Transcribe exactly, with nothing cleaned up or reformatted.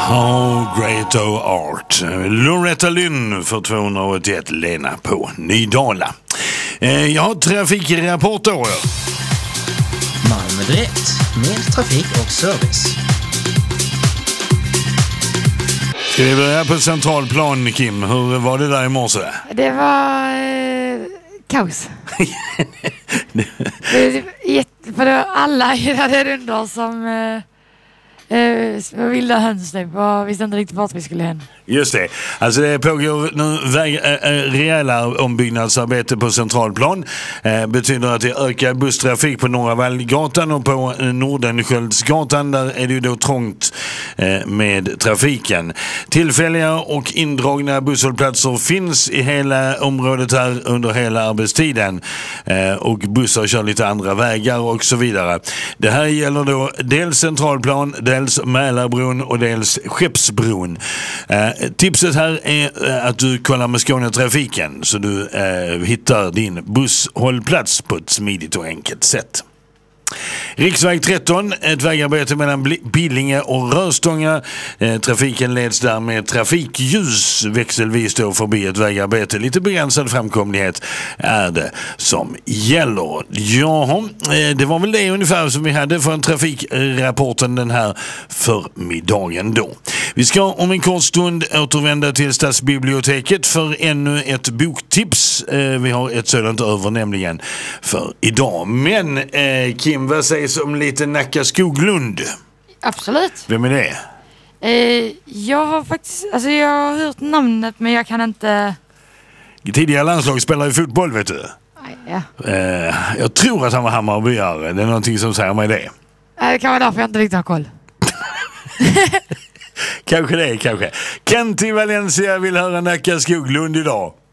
How great thou art. Loretta Lynn för tvåhundraåttioett, Lena på Nydala. Eh, jag har trafikrapport då. Malmö Direkt, mer trafik och service. Ska vi börja på centralplan, Kim? Hur var det där i morse? Det var eh, kaos. det, det, för det var alla hade rundor som eh, eh, vilda höns typ, och visste inte riktigt vart vi skulle hen. Just det. Alltså det pågår nu väg, äh, rejäla ombyggnadsarbete på centralplan. Eh, betyder att det ökar busstrafik på Norra Vallgatan och på Nordenskjöldsgatan. Där är det ju då trångt eh, med trafiken. Tillfälliga och indragna busshållplatser finns i hela området här under hela arbetstiden. Eh, och bussar kör lite andra vägar och så vidare. Det här gäller då dels centralplan, dels Mälarbron och dels Skeppsbron. Eh, Tipset här är att du kollar med Skånetrafiken så du eh, hittar din busshållplats på ett smidigt och enkelt sätt. Riksväg tretton, ett vägarbete mellan Billinge och Rörstånga. Eh, trafiken leds där med trafikljus växelvis då förbi ett vägarbete. Lite begränsad framkomlighet är det som gäller. Jaha, eh, det var väl det ungefär som vi hade för en trafikrapporten den här förmiddagen då. Vi ska om en kort stund återvända till Stadsbiblioteket för ännu ett boktips. Eh, vi har ett sådant över nämligen för idag. Men eh, Kim, vad sägs om lite Nacka Skoglund? Absolut. Vem är det? Eh, jag har faktiskt, alltså jag har hört namnet men jag kan inte... Tidigare landslag spelar i fotboll, vet du. Ja. Eh, jag tror att han var Hammarbyare. Det är någonting som säger mig det. Eh, det kan vara därför jag inte riktigt har koll. Kanske det, kanske. Kent i Valencia vill höra Nacka Skoglund idag.